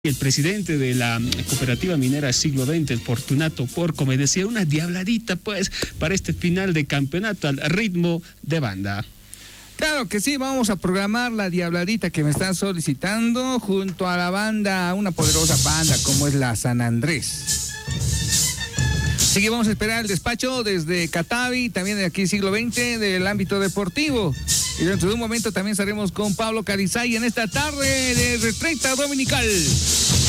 El presidente de la cooperativa minera Siglo XX, Fortunato Porco, me decía una diabladita pues para este final de campeonato al ritmo de banda. Claro que sí, vamos a programar la diabladita que me están solicitando junto a la banda, una poderosa banda como es la San Andrés. Así que vamos a esperar el despacho desde Catavi, también de aquí Siglo XX, del ámbito deportivo. Y dentro de un momento también estaremos con Pablo Carizay en esta tarde de Retreta Dominical.